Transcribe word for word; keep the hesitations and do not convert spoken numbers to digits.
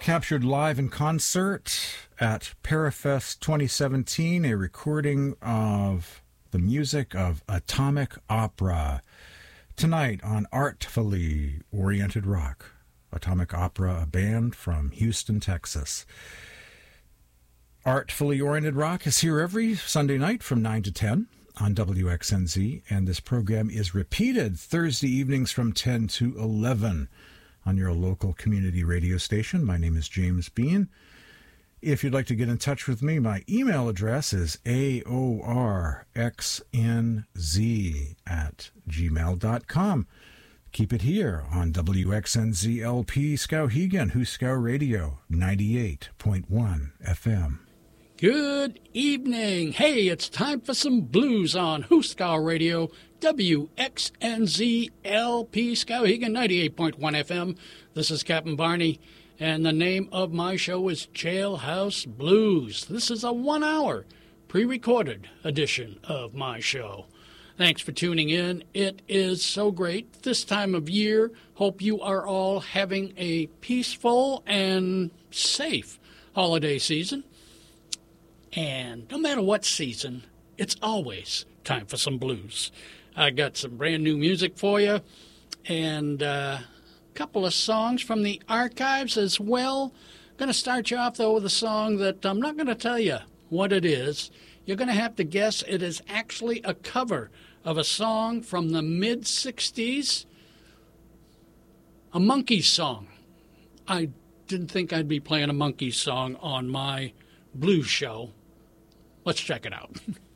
captured live in concert at Parafest twenty seventeen, a recording of the music of Atomic Opera. Tonight on Artfully Oriented Rock, Atomic Opera, a band from Houston, Texas. Artfully Oriented Rock is here every Sunday night from nine to ten on W X N Z, and this program is repeated Thursday evenings from ten to eleven on your local community radio station. My name is James Bean. If you'd like to get in touch with me, my email address is A O R X N Z at gmail dot com. Keep it here on W X N Z L P Skowhegan, Huskow Radio, ninety-eight point one F M. Good evening. Hey, it's time for some blues on Huskow Radio, W X N Z L P Skowhegan, ninety-eight point one F M. This is Captain Barney, and the name of my show is Jailhouse Blues. This is a one-hour pre-recorded edition of my show. Thanks for tuning in. It is so great this time of year. Hope you are all having a peaceful and safe holiday season. And no matter what season, it's always time for some blues. I got some brand new music for you, and uh, a couple of songs from the archives as well. I'm going to start you off, though, with a song that I'm not going to tell you what it is. You're going to have to guess. It is actually a cover of a song from the mid sixties, a Monkees song. I didn't think I'd be playing a Monkees song on my blues show. Let's check it out.